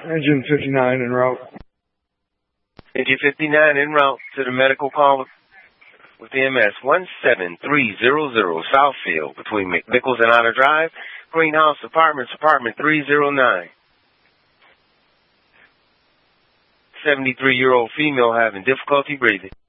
Engine 59 en route. Engine 59 en route to the medical call with EMS 17300 Southfield between McNichols and Otter Drive, Greenhouse Apartments, apartment 309. 73-year-old female having difficulty breathing.